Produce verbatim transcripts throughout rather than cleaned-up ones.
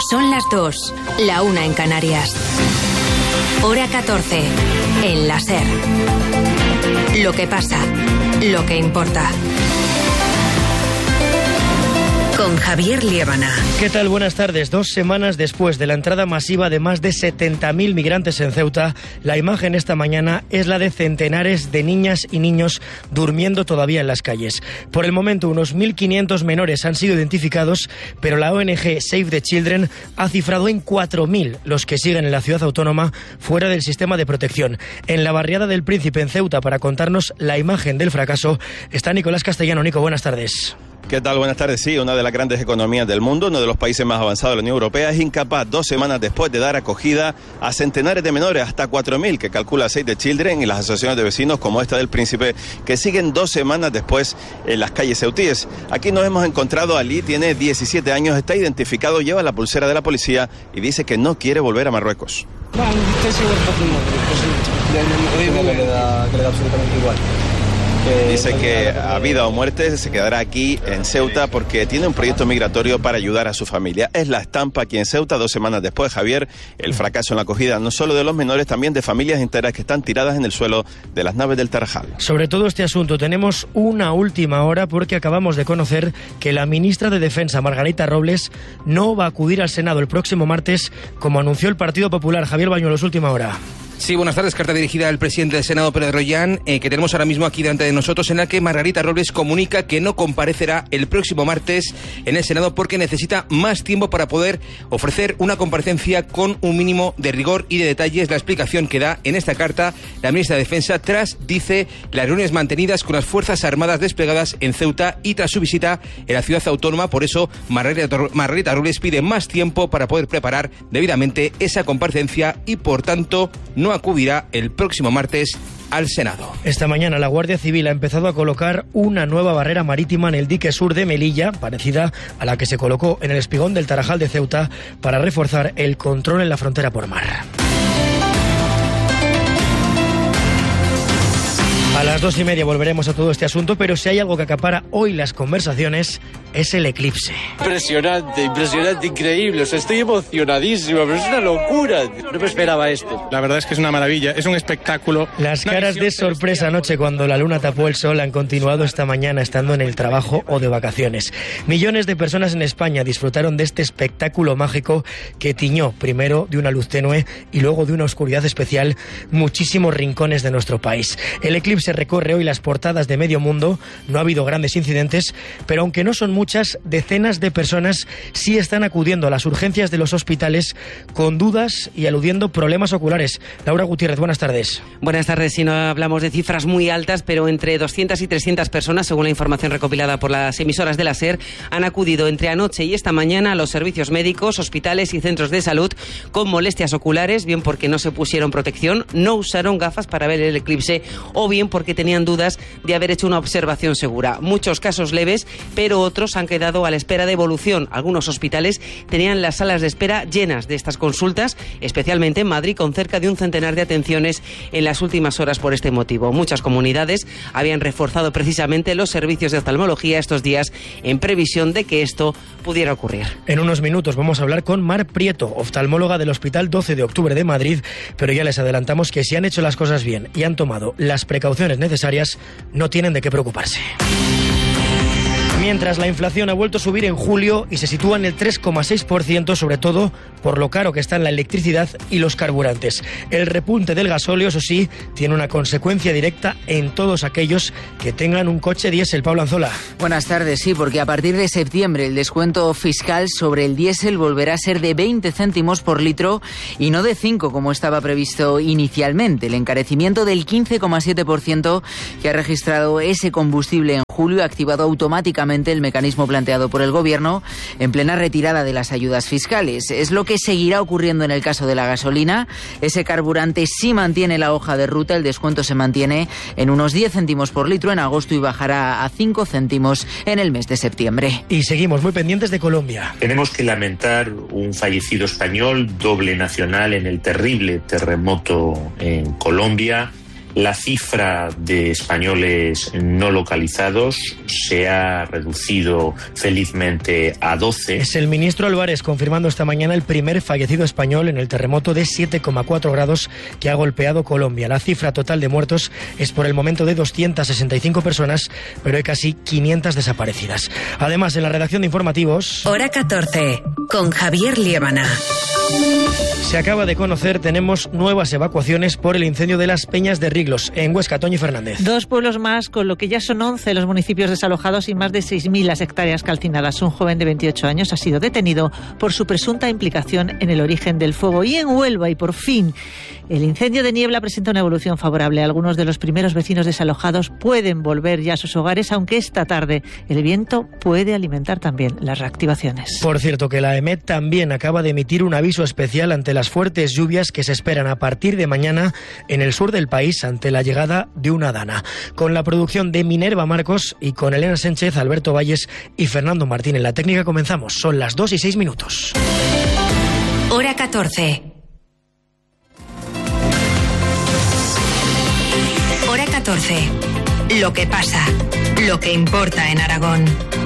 Son las dos, la una en Canarias. Hora catorce, en la SER. Lo que pasa, lo que importa. Con Javier Liébana. ¿Qué tal? Buenas tardes. Dos semanas después de la entrada masiva de más de setenta mil migrantes en Ceuta, la imagen esta mañana es la de centenares de niñas y niños durmiendo todavía en las calles. Por el momento, unos mil quinientos menores han sido identificados, pero la O N G Save the Children ha cifrado en cuatro mil los que siguen en la ciudad autónoma fuera del sistema de protección. En la barriada del Príncipe, en Ceuta, para contarnos la imagen del fracaso, está Nicolás Castellano. Nico, buenas tardes. ¿Qué tal? Buenas tardes. Sí, una de las grandes economías del mundo, uno de los países más avanzados de la Unión Europea, es incapaz dos semanas después de dar acogida a centenares de menores, hasta cuatro mil, que calcula Save the Children y las asociaciones de vecinos como esta del Príncipe, que siguen dos semanas después en las calles ceutíes. Aquí nos hemos encontrado a Ali, tiene diecisiete años, está identificado, lleva la pulsera de la policía y dice que no quiere volver a Marruecos. No, estoy seguro que le da absolutamente igual. Dice que a vida o muerte se quedará aquí en Ceuta porque tiene un proyecto migratorio para ayudar a su familia. Es la estampa aquí en Ceuta, dos semanas después, Javier, el fracaso en la acogida no solo de los menores, también de familias enteras que están tiradas en el suelo de las naves del Tarajal. Sobre todo este asunto tenemos una última hora porque acabamos de conocer que la ministra de Defensa, Margarita Robles, no va a acudir al Senado el próximo martes, como anunció el Partido Popular. Javier Bañuelos, última hora. Sí, buenas tardes. Carta dirigida al presidente del Senado, Pedro Rollán, eh, que tenemos ahora mismo aquí delante de nosotros, en la que Margarita Robles comunica que no comparecerá el próximo martes en el Senado porque necesita más tiempo para poder ofrecer una comparecencia con un mínimo de rigor y de detalles. La explicación que da en esta carta la ministra de Defensa tras, dice, las reuniones mantenidas con las Fuerzas Armadas desplegadas en Ceuta y tras su visita en la ciudad autónoma. Por eso, Margarita, Margarita Robles pide más tiempo para poder preparar debidamente esa comparecencia y, por tanto, no no acudirá el próximo martes al Senado. Esta mañana la Guardia Civil ha empezado a colocar una nueva barrera marítima en el dique sur de Melilla, parecida a la que se colocó en el espigón del Tarajal de Ceuta, para reforzar el control en la frontera por mar. A las dos y media volveremos a todo este asunto, pero si hay algo que acapara hoy las conversaciones es el eclipse. Impresionante, impresionante, increíble. O sea, estoy emocionadísimo, pero es una locura. No me esperaba esto. La verdad es que es una maravilla, es un espectáculo. Las caras de sorpresa anoche cuando la luna tapó el sol han continuado esta mañana estando en el trabajo o de vacaciones. Millones de personas en España disfrutaron de este espectáculo mágico que tiñó primero de una luz tenue y luego de una oscuridad especial muchísimos rincones de nuestro país. El eclipse se recorre hoy las portadas de medio mundo, no ha habido grandes incidentes, pero aunque no son muchas, decenas de personas sí están acudiendo a las urgencias de los hospitales con dudas y aludiendo problemas oculares. Laura Gutiérrez, buenas tardes. Buenas tardes. Si no hablamos de cifras muy altas, pero entre doscientas y trescientas personas, según la información recopilada por las emisoras de la SER, han acudido entre anoche y esta mañana a los servicios médicos, hospitales y centros de salud con molestias oculares, bien porque no se pusieron protección, no usaron gafas para ver el eclipse o bien porque tenían dudas de haber hecho una observación segura. Muchos casos leves, pero otros han quedado a la espera de evolución. Algunos hospitales tenían las salas de espera llenas de estas consultas, especialmente en Madrid, con cerca de un centenar de atenciones en las últimas horas por este motivo. Muchas comunidades habían reforzado precisamente los servicios de oftalmología estos días en previsión de que esto pudiera ocurrir. En unos minutos vamos a hablar con Mar Prieto, oftalmóloga del Hospital doce de octubre de Madrid, pero ya les adelantamos que si han hecho las cosas bien y han tomado las precauciones necesarias, no tienen de qué preocuparse. Mientras la inflación ha vuelto a subir en julio y se sitúa en el tres coma seis por ciento, sobre todo por lo caro que están la electricidad y los carburantes. El repunte del gasóleo, eso sí, tiene una consecuencia directa en todos aquellos que tengan un coche diésel. Pablo Anzola. Buenas tardes, sí, porque a partir de septiembre el descuento fiscal sobre el diésel volverá a ser de veinte céntimos por litro y no de cinco como estaba previsto inicialmente. El encarecimiento del quince coma siete por ciento que ha registrado ese combustible en julio ha activado automáticamente el mecanismo planteado por el Gobierno en plena retirada de las ayudas fiscales. Es lo que seguirá ocurriendo en el caso de la gasolina. Ese carburante sí mantiene la hoja de ruta, el descuento se mantiene en unos diez céntimos por litro en agosto y bajará a cinco céntimos en el mes de septiembre. Y seguimos muy pendientes de Colombia. Tenemos que lamentar un fallecido español, doble nacional, en el terrible terremoto en Colombia. La cifra de españoles no localizados se ha reducido felizmente a doce. Es el ministro Álvarez confirmando esta mañana el primer fallecido español en el terremoto de siete coma cuatro grados que ha golpeado Colombia. La cifra total de muertos es por el momento de doscientas sesenta y cinco personas, pero hay casi quinientas desaparecidas. Además, en la redacción de informativos... Hora catorce, con Javier Liébana. Se acaba de conocer, tenemos nuevas evacuaciones por el incendio de las Peñas de Riglos, en Huesca. Toñi Fernández. Dos pueblos más, con lo que ya son once los municipios desalojados y más de seis mil las hectáreas calcinadas. Un joven de veintiocho años ha sido detenido por su presunta implicación en el origen del fuego. Y en Huelva, y por fin, el incendio de Niebla presenta una evolución favorable. Algunos de los primeros vecinos desalojados pueden volver ya a sus hogares, aunque esta tarde el viento puede alimentar también las reactivaciones. Por cierto, que la EMET también acaba de emitir un aviso especial ante las fuertes lluvias que se esperan a partir de mañana en el sur del país ante la llegada de una dana. Con la producción de Minerva Marcos y con Elena Sánchez, Alberto Valles y Fernando Martín en la técnica comenzamos. Son las dos y seis minutos. Hora catorce. Hora catorce. Lo que pasa, lo que importa en Aragón.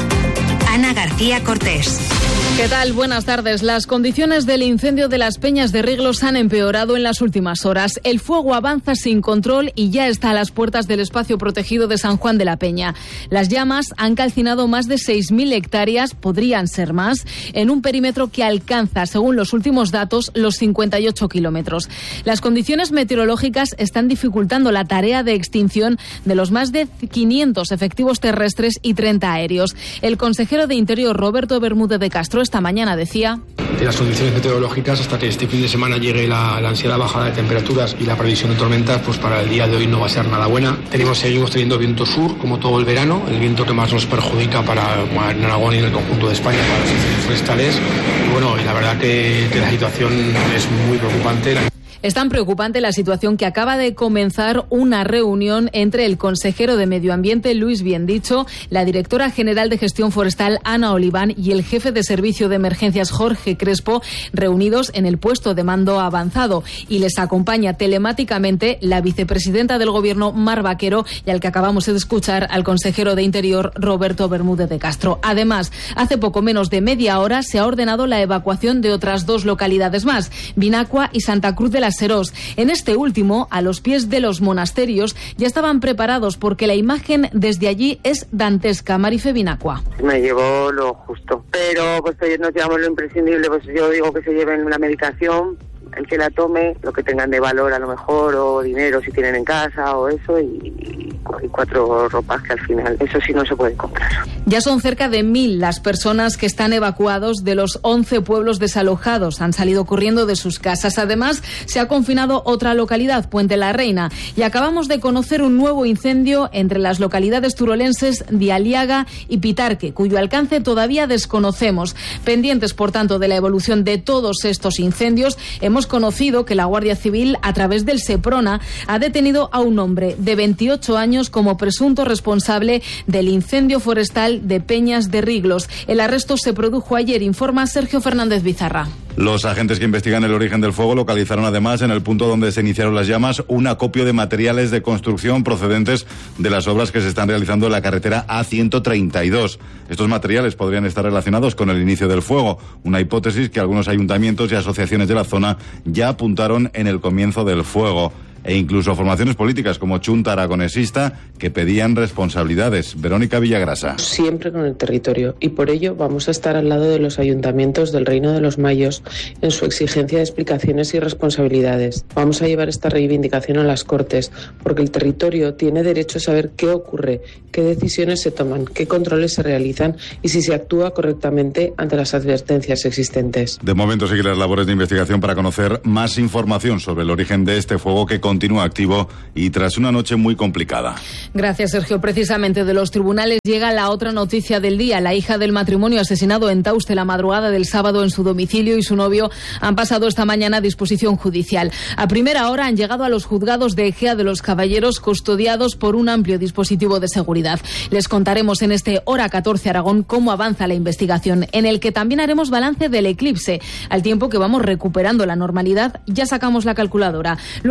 Ana García Cortés. ¿Qué tal? Buenas tardes. Las condiciones del incendio de las Peñas de Riglos han empeorado en las últimas horas. El fuego avanza sin control y ya está a las puertas del espacio protegido de San Juan de la Peña. Las llamas han calcinado más de seis mil hectáreas, podrían ser más, en un perímetro que alcanza, según los últimos datos, los cincuenta y ocho kilómetros. Las condiciones meteorológicas están dificultando la tarea de extinción de los más de quinientos efectivos terrestres y treinta aéreos. El consejero de Interior, Roberto Bermúdez de Castro, esta mañana decía: de las condiciones meteorológicas hasta que este fin de semana llegue la, la ansiada bajada de temperaturas y la previsión de tormentas, pues para el día de hoy no va a ser nada buena. Tenemos, seguimos teniendo viento sur como todo el verano, el viento que más nos perjudica para en Aragón y en el conjunto de España para los incendios forestales. Y bueno, y la verdad que, que la situación es muy preocupante. Es tan preocupante la situación que acaba de comenzar una reunión entre el consejero de Medio Ambiente, Luis Biendicho, la directora general de Gestión Forestal, Ana Oliván, y el jefe de Servicio de Emergencias, Jorge Crespo, reunidos en el puesto de mando avanzado. Y les acompaña telemáticamente la vicepresidenta del Gobierno, Mar Vaquero, y al que acabamos de escuchar al consejero de Interior, Roberto Bermúdez de Castro. Además, hace poco menos de media hora se ha ordenado la evacuación de otras dos localidades más, Vinacua y Santa Cruz de la Serós. En este último, a los pies de los monasterios, ya estaban preparados porque la imagen desde allí es dantesca. Marife Vinacua. Me llevó lo justo, pero pues nos llevamos lo imprescindible. Pues yo digo que se lleven una medicación, el que la tome, lo que tengan de valor a lo mejor, o dinero si tienen en casa o eso, y, y cuatro ropas que al final, eso sí no se puede comprar. Ya son cerca de mil las personas que están evacuados de los once pueblos desalojados. Han salido corriendo de sus casas. Además, se ha confinado otra localidad, Puente la Reina, y acabamos de conocer un nuevo incendio entre las localidades turolenses de Aliaga y Pitarque, cuyo alcance todavía desconocemos. Pendientes, por tanto, de la evolución de todos estos incendios, hemos conocido que la Guardia Civil, a través del Seprona, ha detenido a un hombre de veintiocho años como presunto responsable del incendio forestal de Peñas de Riglos. El arresto se produjo ayer, informa Sergio Fernández Bizarra. Los agentes que investigan el origen del fuego localizaron además en el punto donde se iniciaron las llamas un acopio de materiales de construcción procedentes de las obras que se están realizando en la carretera A ciento treinta y dos. Estos materiales podrían estar relacionados con el inicio del fuego, una hipótesis que algunos ayuntamientos y asociaciones de la zona ya apuntaron en el comienzo del fuego. E incluso formaciones políticas como Chunta Aragonesista que pedían responsabilidades. Verónica Villagrasa. Siempre con el territorio, y por ello vamos a estar al lado de los ayuntamientos del Reino de los Mayos en su exigencia de explicaciones y responsabilidades. Vamos a llevar esta reivindicación a las Cortes, porque el territorio tiene derecho a saber qué ocurre, qué decisiones se toman, qué controles se realizan y si se actúa correctamente ante las advertencias existentes. De momento siguen las labores de investigación para conocer más información sobre el origen de este fuego que continúa activo y tras una noche muy complicada. Gracias, Sergio. Precisamente de los tribunales llega la otra noticia del día. La hija del matrimonio asesinado en Tauste la madrugada del sábado en su domicilio y su novio han pasado esta mañana a disposición judicial. A primera hora han llegado a los juzgados de Ejea de los Caballeros, custodiados por un amplio dispositivo de seguridad. Les contaremos en este Hora catorce Aragón cómo avanza la investigación, en el que también haremos balance del eclipse. Al tiempo que vamos recuperando la normalidad, ya sacamos la calculadora. Lo ha hecho precisamente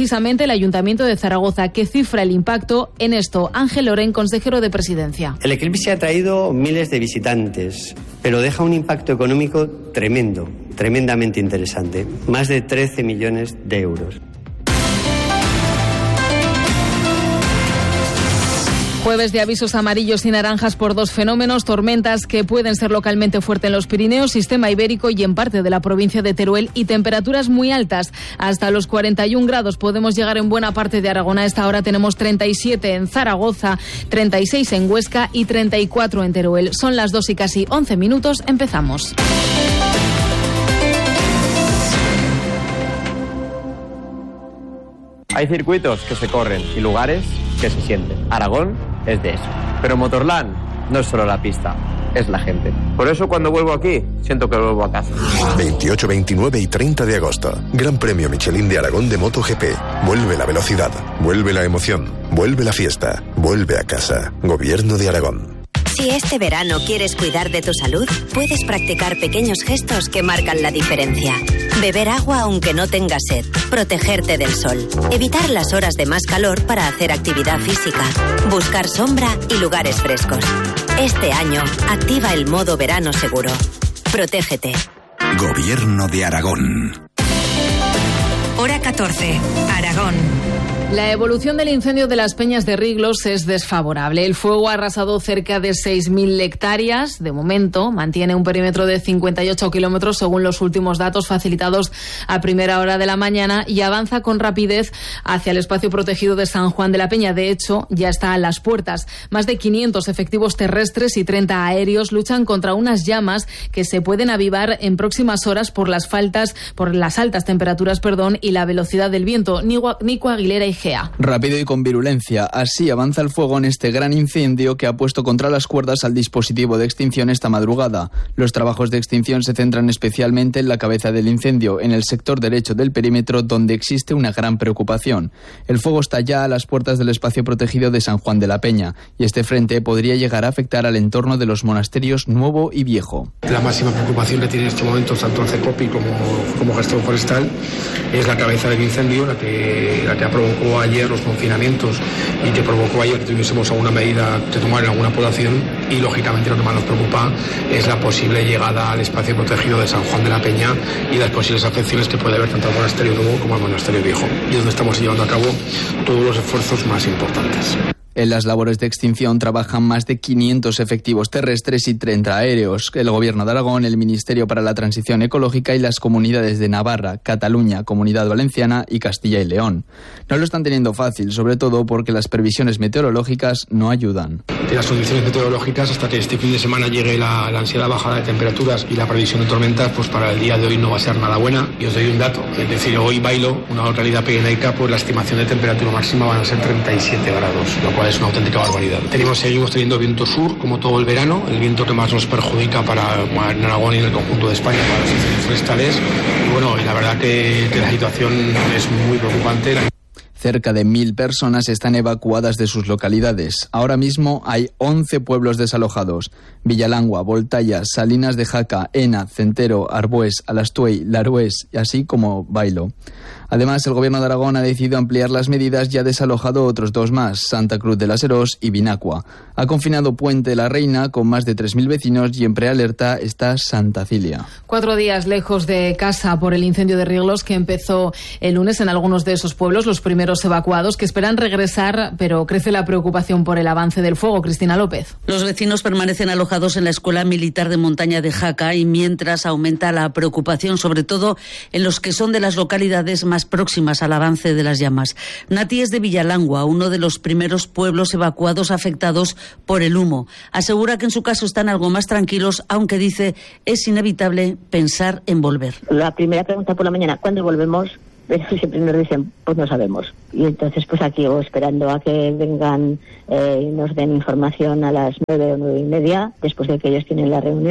precisamente el Ayuntamiento de Zaragoza, que cifra el impacto en esto. Ángel Loren, consejero de Presidencia. El Eclipse ha traído miles de visitantes, pero deja un impacto económico tremendo, tremendamente interesante. Más de trece millones de euros. Jueves de avisos amarillos y naranjas por dos fenómenos, tormentas que pueden ser localmente fuertes en los Pirineos, sistema ibérico y en parte de la provincia de Teruel, y temperaturas muy altas, hasta los cuarenta y un grados. Podemos llegar en buena parte de Aragón. A esta hora tenemos treinta y siete en Zaragoza, treinta y seis en Huesca y treinta y cuatro en Teruel. Son las dos y casi once minutos. Empezamos. Hay circuitos que se corren y lugares que se sienten. Aragón es de eso. Pero Motorland no es solo la pista, es la gente. Por eso cuando vuelvo aquí, siento que vuelvo a casa. veintiocho, veintinueve y treinta de agosto. Gran Premio Michelin de Aragón de MotoGP. Vuelve la velocidad, vuelve la emoción, vuelve la fiesta, vuelve a casa. Gobierno de Aragón. Si este verano quieres cuidar de tu salud, puedes practicar pequeños gestos que marcan la diferencia. Beber agua aunque no tengas sed, protegerte del sol, evitar las horas de más calor para hacer actividad física, buscar sombra y lugares frescos. Este año, activa el modo verano seguro. Protégete. Gobierno de Aragón. Hora catorce, Aragón. La evolución del incendio de las Peñas de Riglos es desfavorable. El fuego ha arrasado cerca de seis mil hectáreas. De momento, mantiene un perímetro de cincuenta y ocho kilómetros, según los últimos datos facilitados a primera hora de la mañana, y avanza con rapidez hacia el espacio protegido de San Juan de la Peña. De hecho, ya está a las puertas. Más de quinientos efectivos terrestres y treinta aéreos luchan contra unas llamas que se pueden avivar en próximas horas por las faltas, por las altas temperaturas, perdón, y la velocidad del viento. Nico Aguilera y Gea. Rápido y con virulencia. Así avanza el fuego en este gran incendio que ha puesto contra las cuerdas al dispositivo de extinción esta madrugada. Los trabajos de extinción se centran especialmente en la cabeza del incendio, en el sector derecho del perímetro, donde existe una gran preocupación. El fuego está ya a las puertas del espacio protegido de San Juan de la Peña, y este frente podría llegar a afectar al entorno de los monasterios Nuevo y Viejo. La máxima preocupación que tiene en este momento tanto el CECOPI como, como gestión forestal es la cabeza del incendio, la que, la que ha provocado ayer los confinamientos y que provocó ayer que tuviésemos alguna medida de tomar en alguna población, y lógicamente lo que más nos preocupa es la posible llegada al espacio protegido de San Juan de la Peña y las posibles afecciones que puede haber tanto al monasterio Nuevo como al monasterio Viejo, y es donde estamos llevando a cabo todos los esfuerzos más importantes. En las labores de extinción trabajan más de quinientos efectivos terrestres y treinta aéreos. El Gobierno de Aragón, el Ministerio para la Transición Ecológica y las comunidades de Navarra, Cataluña, Comunidad Valenciana y Castilla y León. No lo están teniendo fácil, sobre todo porque las previsiones meteorológicas no ayudan. De las condiciones meteorológicas, hasta que este fin de semana llegue la, la ansiada bajada de temperaturas y la previsión de tormentas, pues para el día de hoy no va a ser nada buena. Y os doy un dato, es decir, hoy Bailo, una localidad pirenaica, pues la estimación de temperatura máxima van a ser treinta y siete grados, lo cual es una auténtica barbaridad. Tenemos, seguimos teniendo viento sur, como todo el verano, el viento que más nos perjudica para en Aragón y en el conjunto de España para los incendios forestales. Y bueno, y la verdad que, que la situación es muy preocupante. Cerca de mil personas están evacuadas de sus localidades. Ahora mismo hay once pueblos desalojados: Villalangua, Voltaya, Salinas de Jaca, Ena, Centero, Arbués, Alastuey, Larués, así como Bailo. Además, el Gobierno de Aragón ha decidido ampliar las medidas y ha desalojado otros dos más, Santa Cruz de las Herós y Vinacua. Ha confinado Puente de la Reina con más de tres mil vecinos, y en prealerta está Santa Cilia. Cuatro días lejos de casa por el incendio de Riglos, que empezó el lunes en algunos de esos pueblos, los primeros evacuados que esperan regresar, pero crece la preocupación por el avance del fuego. Cristina López. Los vecinos permanecen alojados en la Escuela Militar de Montaña de Jaca, y mientras aumenta la preocupación, sobre todo en los que son de las localidades más próximas al avance de las llamas. Nati es de Villalangua, uno de los primeros pueblos evacuados afectados por el humo. Asegura que en su caso están algo más tranquilos, aunque dice es inevitable pensar en volver. La primera pregunta por la mañana, ¿cuándo volvemos? Siempre nos dicen, pues no sabemos. Y entonces pues aquí o esperando a que vengan eh, y nos den información a las nueve o nueve y media, después de que ellos tienen la reunión,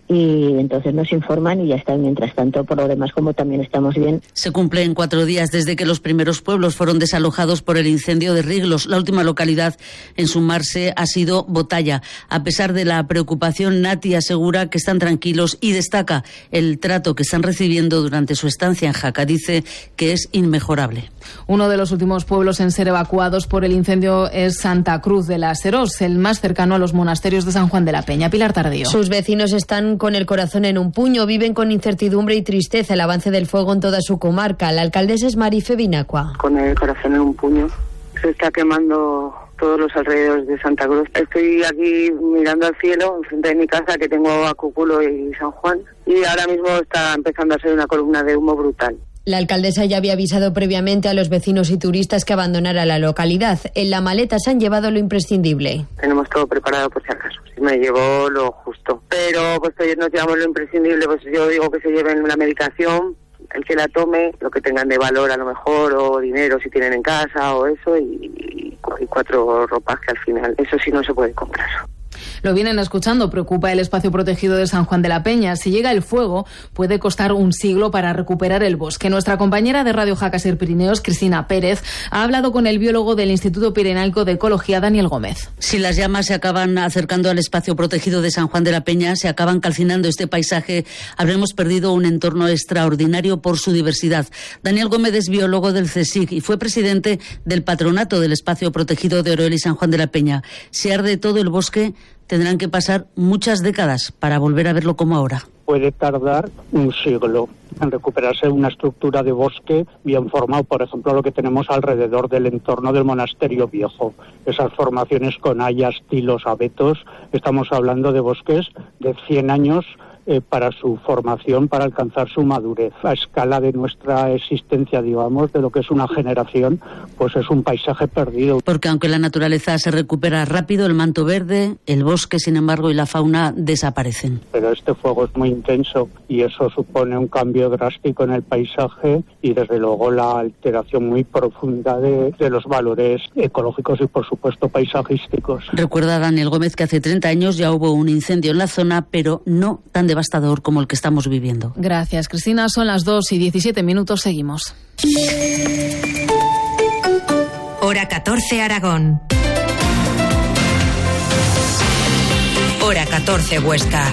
y entonces nos informan y ya está. Mientras tanto, por lo demás, como también estamos bien. Se cumplen cuatro días desde que los primeros pueblos fueron desalojados por el incendio de Riglos. La última localidad en sumarse ha sido Botalla. A pesar de la preocupación, Nati asegura que están tranquilos y destaca el trato que están recibiendo durante su estancia en Jaca. Dice que es inmejorable. Uno de los últimos pueblos en ser evacuados por el incendio es Santa Cruz de la Serós, el más cercano a los monasterios de San Juan de la Peña. Pilar Tardío. Sus vecinos están con el corazón en un puño, viven con incertidumbre y tristeza el avance del fuego en toda su comarca. La alcaldesa es Marife Binacua. Con el corazón en un puño. Se está quemando todos los alrededores de Santa Cruz. Estoy aquí mirando al cielo, enfrente de mi casa, que tengo a Cúculo y San Juan, y ahora mismo está empezando a ser una columna de humo brutal. La alcaldesa ya había avisado previamente a los vecinos y turistas que abandonaran la localidad. En la maleta se han llevado lo imprescindible. Tenemos todo preparado por si acaso. Me llevo lo justo. Pero pues nos llevamos lo imprescindible. Pues yo digo que se lleven la medicación, el que la tome, lo que tengan de valor a lo mejor, o dinero si tienen en casa o eso, y, y cuatro ropas que al final, eso sí no se puede comprar. Lo vienen escuchando, preocupa el espacio protegido de San Juan de la Peña. Si llega el fuego, puede costar un siglo para recuperar el bosque. Nuestra compañera de Radio Jaca Ser Pirineos, Cristina Pérez, ha hablado con el biólogo del Instituto Pirenaico de Ecología, Daniel Gómez. Si las llamas se acaban acercando al espacio protegido de San Juan de la Peña, se acaban calcinando este paisaje, habremos perdido un entorno extraordinario por su diversidad. Daniel Gómez es biólogo del CSIC y fue presidente del patronato del espacio protegido de Oroel y San Juan de la Peña. Si arde todo el bosque, tendrán que pasar muchas décadas para volver a verlo como ahora. Puede tardar un siglo en recuperarse una estructura de bosque bien formado, por ejemplo, lo que tenemos alrededor del entorno del monasterio viejo. Esas formaciones con hayas, tilos, abetos, estamos hablando de bosques de cien años eh, para su formación, para alcanzar su madurez. A escala de nuestra existencia, digamos, de lo que es una generación, pues es un paisaje perdido. Porque aunque la naturaleza se recupera rápido, el manto verde, el bosque, sin embargo, y la fauna desaparecen. Pero este fuego es muy intenso y eso supone un cambio drástico en el paisaje y desde luego la alteración muy profunda de, de los valores ecológicos y por supuesto paisajísticos. Recuerda Daniel Gómez que hace treinta años ya hubo un incendio en la zona, pero no tan devastador como el que estamos viviendo. Gracias, Cristina. Son las dos y diecisiete minutos. Seguimos. Hora catorce, Aragón. Hora catorce, Huesca.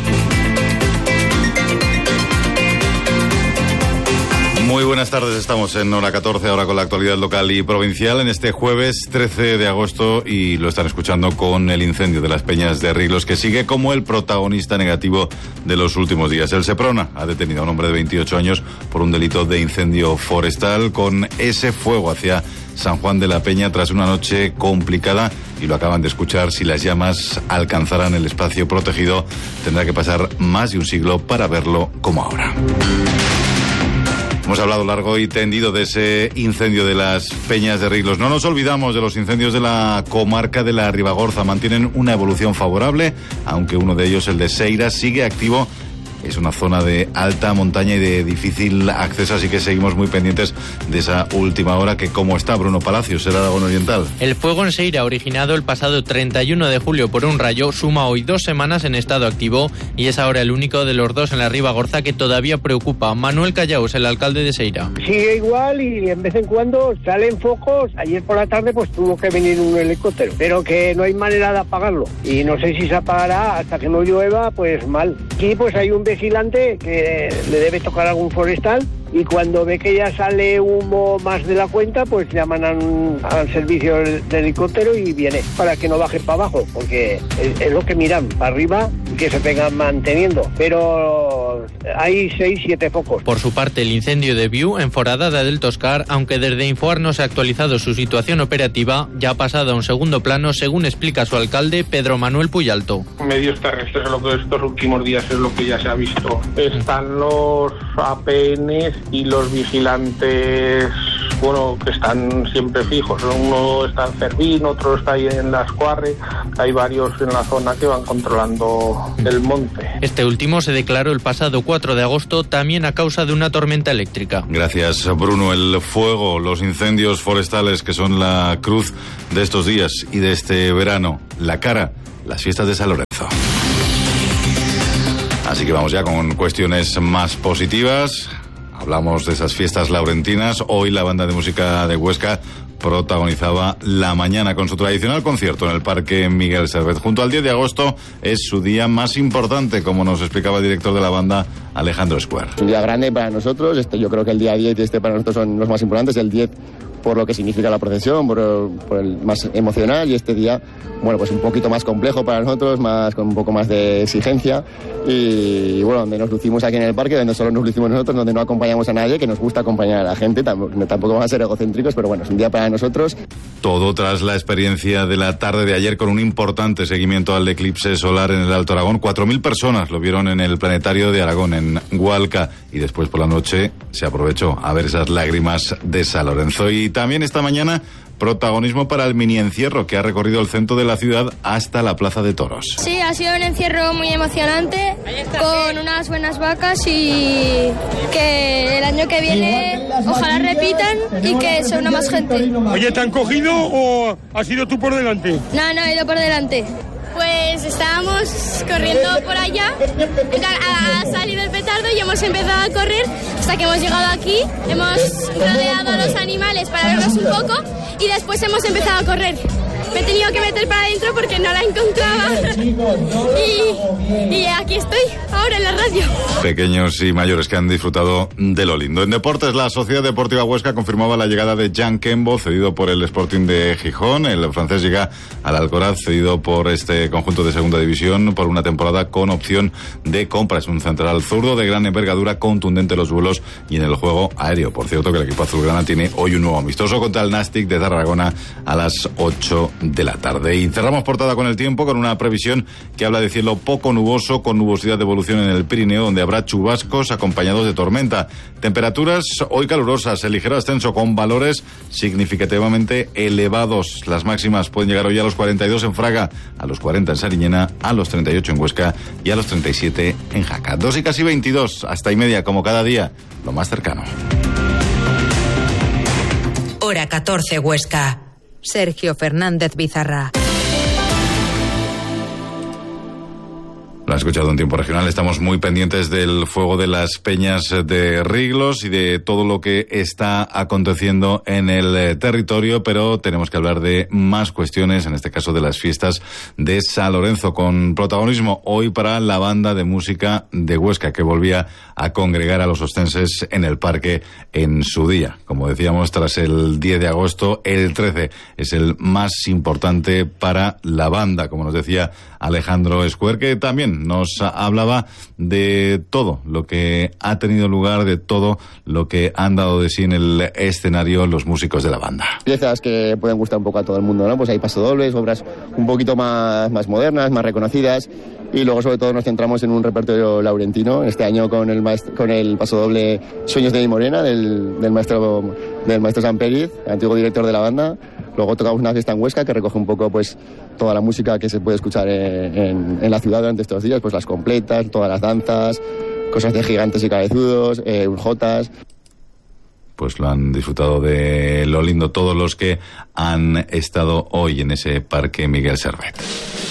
Muy buenas tardes, estamos en Hora catorce, ahora con la actualidad local y provincial, en este jueves trece de agosto, y lo están escuchando con el incendio de las Peñas de Riglos, que sigue como el protagonista negativo de los últimos días. El Seprona ha detenido a un hombre de veintiocho años por un delito de incendio forestal con ese fuego hacia San Juan de la Peña tras una noche complicada, y lo acaban de escuchar. Si las llamas alcanzaran el espacio protegido, tendrá que pasar más de un siglo para verlo como ahora. Hemos hablado largo y tendido de ese incendio de las Peñas de Riglos. No nos olvidamos de los incendios de la comarca de la Ribagorza. Mantienen una evolución favorable, aunque uno de ellos, el de Seira, sigue activo. Es una zona de alta montaña y de difícil acceso, así que seguimos muy pendientes de esa última hora. Que ¿cómo está Bruno Palacios, el Aragón Oriental? El fuego en Seira, originado el pasado treinta y uno de julio por un rayo, suma hoy dos semanas en estado activo y es ahora el único de los dos en la Ribagorza que todavía preocupa. Manuel Callaos, el alcalde de Seira. Sigue igual y en vez en cuando salen focos. Ayer por la tarde pues tuvo que venir un helicóptero, pero que no hay manera de apagarlo y no sé si se apagará hasta que no llueva, pues mal. Aquí pues hay un vigilante que le debe tocar algún forestal y cuando ve que ya sale humo más de la cuenta, pues llaman al, al servicio del, del helicóptero y viene para que no baje para abajo, porque es, es lo que miran, para arriba y que se vengan manteniendo. Pero hay seis, siete focos. Por su parte, el incendio de Viu, en Foradada del Toscar, aunque desde Infoar no se ha actualizado su situación operativa, ya ha pasado a un segundo plano, según explica su alcalde, Pedro Manuel Puyalto. Medios terrestres, es lo que estos últimos días es lo que ya se ha visto. Están los A P Ns y los vigilantes, bueno, que están siempre fijos. Uno está en Cervín, otro está ahí en Las Cuarre. Hay varios en la zona que van controlando el monte. Este último se declaró el pasado cuatro de agosto, también a causa de una tormenta eléctrica. Gracias, Bruno. El fuego, los incendios forestales, que son la cruz de estos días y de este verano. La cara, las fiestas de San Lorenzo. Así que vamos ya con cuestiones más positivas. Hablamos de esas fiestas laurentinas. Hoy la banda de música de Huesca protagonizaba la mañana con su tradicional concierto en el Parque Miguel Servet. Junto al diez de agosto es su día más importante, como nos explicaba el director de la banda, Alejandro Square. Es un día grande para nosotros. Este, yo creo que el día diez y este para nosotros son los más importantes. El diez por lo que significa la procesión, por, por el más emocional, y este día, bueno, pues un poquito más complejo para nosotros, más con un poco más de exigencia, y, y bueno, donde nos lucimos aquí en el parque, donde solo nos lucimos nosotros, donde no acompañamos a nadie, que nos gusta acompañar a la gente, tampoco, tampoco vamos a ser egocéntricos, pero bueno, es un día para nosotros. Todo tras la experiencia de la tarde de ayer con un importante seguimiento al eclipse solar en el Alto Aragón. cuatro mil personas lo vieron en el Planetario de Aragón, en Hualca, y después por la noche se aprovechó a ver esas lágrimas de San Lorenzo. Y también esta mañana, protagonismo para el mini encierro que ha recorrido el centro de la ciudad hasta la Plaza de Toros. Sí, ha sido un encierro muy emocionante, con unas buenas vacas, y que el año que viene ojalá repitan y que se una más gente. Oye, ¿te han cogido o has ido tú por delante? No, no, he ido por delante. Pues estábamos corriendo por allá, ha salido el petardo y hemos empezado a correr hasta que hemos llegado aquí, hemos rodeado a los animales para verlos un poco y después hemos empezado a correr. Me he tenido que meter para adentro porque no la encontraba y, y aquí estoy, ahora en la radio. Pequeños y mayores que han disfrutado de lo lindo. En deportes, la Sociedad Deportiva Huesca confirmaba la llegada de Jan Kembo, cedido por el Sporting de Gijón. El francés llega al Alcoraz, cedido por este conjunto de segunda división por una temporada con opción de compra. Es un central zurdo de gran envergadura, contundente en los vuelos y en el juego aéreo. Por cierto, que el equipo azulgrana tiene hoy un nuevo amistoso contra el Nàstic de Tarragona a las ocho de la tarde. Y cerramos portada con el tiempo, con una previsión que habla de cielo poco nuboso, con nubosidad de evolución en el Pirineo, donde habrá chubascos acompañados de tormenta. Temperaturas hoy calurosas, el ligero ascenso con valores significativamente elevados. Las máximas pueden llegar hoy a los cuarenta y dos en Fraga, a los cuarenta en Sariñena, a los treinta y ocho en Huesca y a los treinta y siete en Jaca. Dos y casi veintidós, hasta y media, como cada día, lo más cercano. Hora catorce, Huesca. Sergio Fernández Bizarra. Lo han escuchado en tiempo regional. Estamos muy pendientes del fuego de las peñas de Riglos y de todo lo que está aconteciendo en el territorio, pero tenemos que hablar de más cuestiones, en este caso de las fiestas de San Lorenzo, con protagonismo hoy para la banda de música de Huesca, que volvía a congregar a los ostenses en el parque en su día. Como decíamos, tras el diez de agosto, el trece es el más importante para la banda, como nos decía Alejandro Square, que también nos hablaba de todo lo que ha tenido lugar, de todo lo que han dado de sí en el escenario los músicos de la banda. Piezas que pueden gustar un poco a todo el mundo, ¿no? Pues hay pasodobles, obras un poquito más, más modernas, más reconocidas, y luego sobre todo nos centramos en un repertorio laurentino, este año con el maestro, con el pasodoble Sueños de mi Morena, del, del maestro del maestro Samperiz, antiguo director de la banda. Luego tocamos una fiesta en Huesca que recoge un poco pues toda la música que se puede escuchar en, en, en la ciudad durante estos días, pues las completas, todas las danzas, cosas de gigantes y cabezudos, eh, urjotas. Pues lo han disfrutado de lo lindo todos los que han estado hoy en ese Parque Miguel Servet.